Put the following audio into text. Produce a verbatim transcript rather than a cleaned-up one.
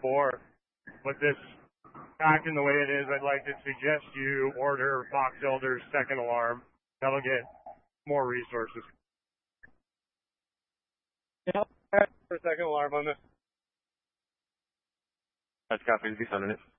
before, but this acting the way it is, I'd like to suggest you order Box Elder's second alarm. That'll get more resources. Yeah, for a second alarm on this. That's copy. Be sending it.